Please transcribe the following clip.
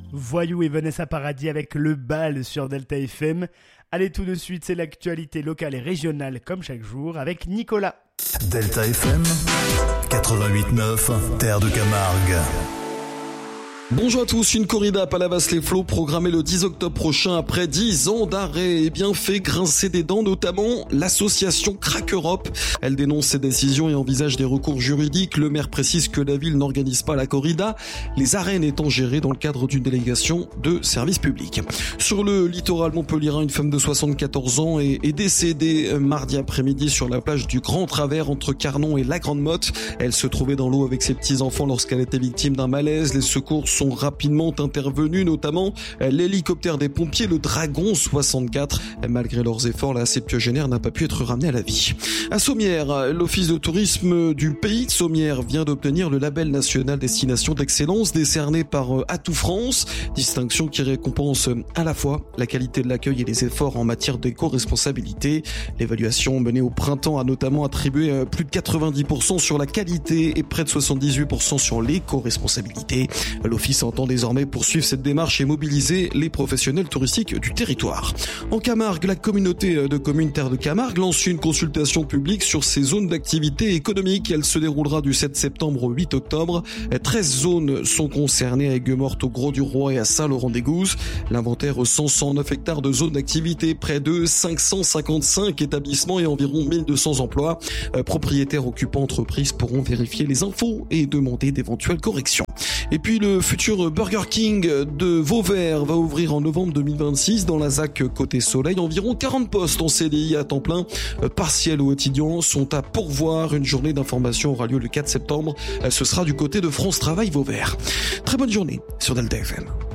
Voyou et Vanessa Paradis avec le bal sur Delta FM. Allez, tout de suite, c'est l'actualité locale et régionale comme chaque jour avec Nicolas. Delta FM 88.9, Terre de Camargue. Bonjour à tous, une corrida à Palavas-les-Flots programmée le 10 octobre prochain après 10 ans d'arrêt et bien fait grincer des dents, notamment l'association Crack Europe. Elle dénonce ces décisions et envisage des recours juridiques. Le maire précise que la ville n'organise pas la corrida, les arènes étant gérées dans le cadre d'une délégation de service public. Sur le littoral montpelliérain, une femme de 74 ans est décédée mardi après-midi sur la plage du Grand Travers entre Carnon et la Grande Motte. Elle se trouvait dans l'eau avec ses petits-enfants lorsqu'elle était victime d'un malaise. Les secours sont rapidement intervenus, notamment l'hélicoptère des pompiers, le Dragon 64. Malgré leurs efforts, la septuagénaire n'a pas pu être ramenée à la vie. À Sommières, l'office de tourisme du pays de Sommières vient d'obtenir le label national destination d'excellence décerné par Atout France, distinction qui récompense à la fois la qualité de l'accueil et les efforts en matière d'éco-responsabilité. L'évaluation menée au printemps a notamment attribué plus de 90% sur la qualité et près de 78% sur l'éco-responsabilité. L'office entend désormais poursuivre cette démarche et mobiliser les professionnels touristiques du territoire. En Camargue, la communauté de communes Terre de Camargue lance une consultation publique sur ses zones d'activité économique. Elle se déroulera du 7 septembre au 8 octobre. 13 zones sont concernées à Aigues-Mortes, au Gros-du-Roi et à Saint-Laurent-des-Gouzes. L'inventaire recense 109 hectares de zones d'activité, près de 555 établissements et environ 1200 emplois. Propriétaires, occupants, entreprises pourront vérifier les infos et demander d'éventuelles corrections. Et puis le futur Burger King de Vauvert va ouvrir en novembre 2026 dans la ZAC Côté Soleil. Environ 40 postes en CDI à temps plein, partiel ou étudiants, sont à pourvoir. Une journée d'information aura lieu le 4 septembre. Ce sera du côté de France Travail Vauvert. Très bonne journée sur Delta FM.